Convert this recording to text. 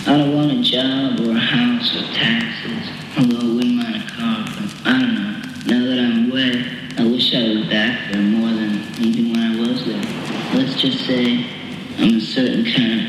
I don't want a job or a house or taxes, although I wouldn't mind a car, but I don't know. Now that I'm away, I wish I was back there more than even when I was there. Let's just say I'm a certain kind of